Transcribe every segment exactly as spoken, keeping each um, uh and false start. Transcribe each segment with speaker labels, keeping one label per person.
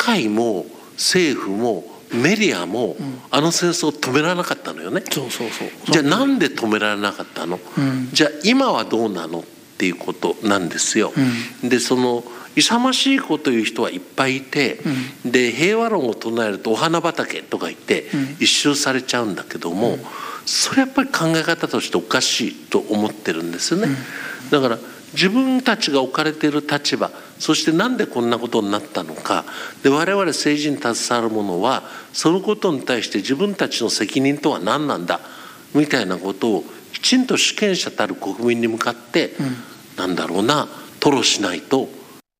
Speaker 1: 会も政府もメディアも、うん、あの戦争を止められなかったのよね。
Speaker 2: そうそうそう。
Speaker 1: じゃあなんで止められなかったの、うん、じゃあ今はどうなのっていうことなんですよ、うん、でその勇ましいこと言う人はいっぱいいて、うん、で平和論を唱えるとお花畑とか言って、うん、一周されちゃうんだけども、うん、それやっぱり考え方としておかしいと思ってるんですよね、うん、だから自分たちが置かれている立場、そしてなんでこんなことになったのかで、我々政治に携わる者はそのことに対して自分たちの責任とは何なんだみたいなことをきちんと主権者たる国民に向かって、うん、なんだろうな吐露しないと。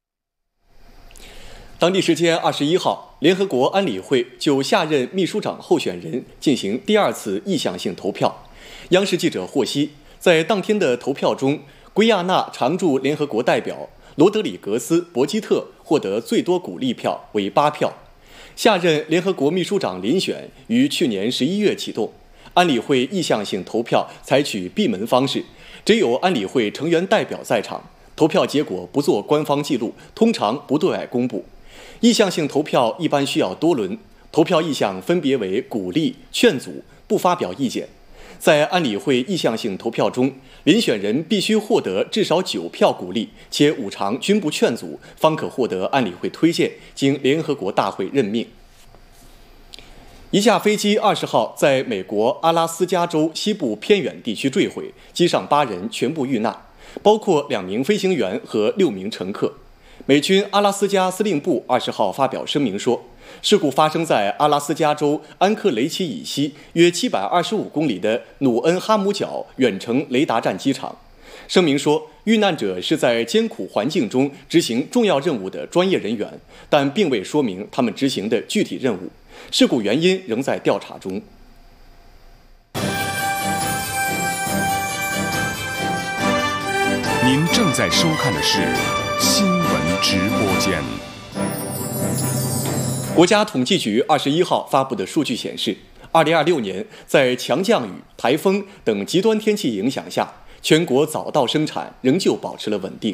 Speaker 3: 当地时间二十一号，联合国安理会就下任秘书长候选人进行第二次意向性投票。央视记者获悉，在当天的投票中，圭亚那常驻联合国代表罗德里格斯·博基特获得最多鼓励票为八票。下任联合国秘书长遴选于去年十一月启动，安理会意向性投票采取闭门方式，只有安理会成员代表在场，投票结果不做官方记录，通常不对外公布。意向性投票一般需要多轮，投票意向分别为鼓励、劝阻、不发表意见。在安理会意向性投票中，遴选人必须获得至少九票鼓励，且五常均不劝阻，方可获得安理会推荐，经联合国大会任命。一架飞机二十号在美国阿拉斯加州西部偏远地区坠毁，机上八人全部遇难，包括两名飞行员和六名乘客。美军阿拉斯加司令部二十号发表声明说，事故发生在阿拉斯加州安克雷奇以西约七百二十五公里的努恩哈姆角远程雷达站机场。声明说，遇难者是在艰苦环境中执行重要任务的专业人员，但并未说明他们执行的具体任务。事故原因仍在调查中。
Speaker 4: 您正在收看的是新闻直播间。
Speaker 3: 国家统计局二十一号发布的数据显示，二零二六年在强降雨、台风等极端天气影响下，全国早稻生产仍旧保持了稳定。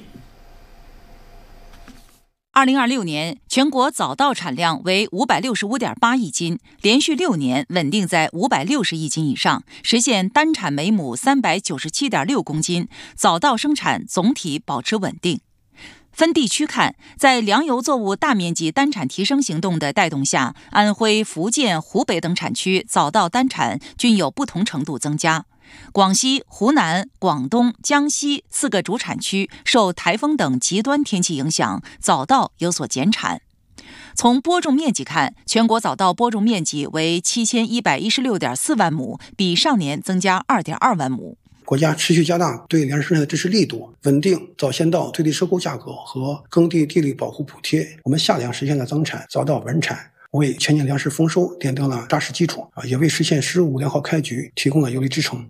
Speaker 5: 二零二六年全国早稻产量为五百六十五点八亿斤，连续六年稳定在五百六十亿斤以上，实现单产每亩三百九十七点六公斤，早稻生产总体保持稳定。分地区看，在粮油作物大面积单产提升行动的带动下，安徽、福建、湖北等产区早稻单产均有不同程度增加。广西、湖南、广东、江西四个主产区受台风等极端天气影响，早稻有所减产。从播种面积看，全国早稻播种面积为七千一百一十六点四万亩，比上年增加二点二万亩。
Speaker 2: 国家持续加大对粮食生产的支持力度，稳定早先稻最低收购价格和耕地地力保护补贴，我们夏粮实现了增产，早稻稳产，为全年粮食丰收奠定了扎实基础，也为实现“十五良好”开局提供了有力支撑。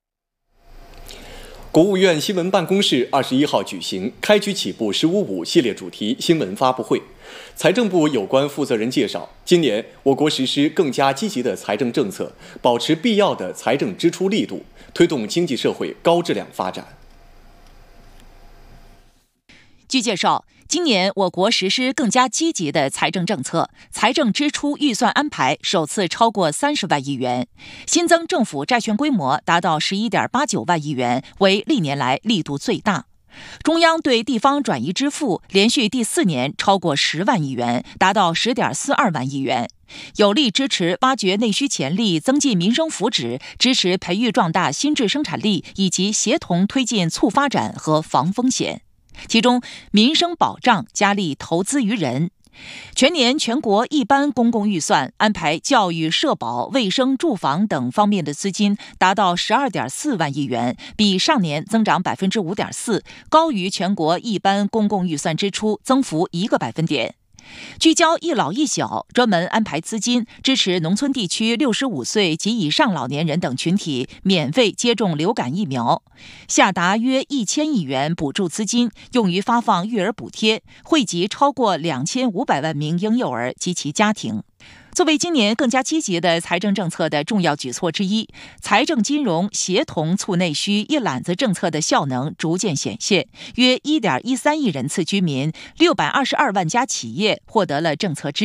Speaker 3: 国务院新闻办公室二十一号举行开局起步“十五五”系列主题新闻发布会。财政部有关负责人介绍，今年我国实施更加积极的财政政策，保持必要的财政支出力度，推动经济社会高质量发展。
Speaker 5: 据介绍，今年我国实施更加积极的财政政策，财政支出预算安排首次超过三十万亿元，新增政府债券规模达到十一点八九万亿元，为历年来力度最大。中央对地方转移支付连续第四年超过十万亿元，达到十点四二万亿元，有力支持挖掘内需潜力，增进民生福祉，支持培育壮大新质生产力，以及协同推进促发展和防风险。其中，民生保障加力投资于人。全年全国一般公共预算安排教育、社保、卫生、住房等方面的资金达到十二点四万亿元，比上年增长百分之五点四，高于全国一般公共预算支出增幅一个百分点。聚焦一老一小，专门安排资金支持农村地区六十五岁及以上老年人等群体免费接种流感疫苗，下达约一千亿元补助资金，用于发放育儿补贴，惠及超过两千五百万名婴幼儿及其家庭。作为今年更加积极的财政政策的重要举措之一，财政金融协同促内需一揽子政策的效能逐渐显现，约 一点一三亿人次居民、六百二十二万家企业获得了政策支持。